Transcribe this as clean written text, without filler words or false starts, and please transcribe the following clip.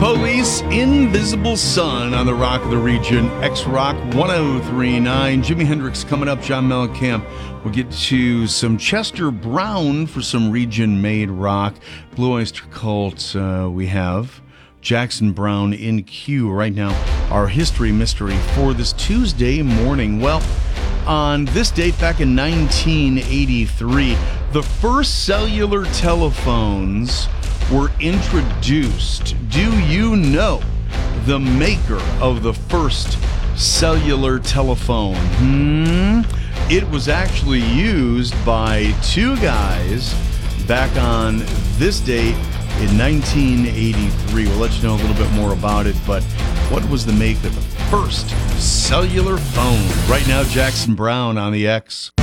Police, Invisible Sun on the Rock of the Region, X-Rock 103.9. Jimi Hendrix coming up, John Mellencamp. We'll get to some Chester Brown for some region-made rock. Blue Oyster Cult, we have Jackson Browne in queue right now. Our history mystery for this Tuesday morning. Well, on this date back in 1983, the first cellular telephones were introduced. Do you know the maker of the first cellular telephone? It was actually used by two guys back on this date in 1983. We'll let you know a little bit more about it, but what was the make of the first cellular phone? Right now, Jackson Browne on the X.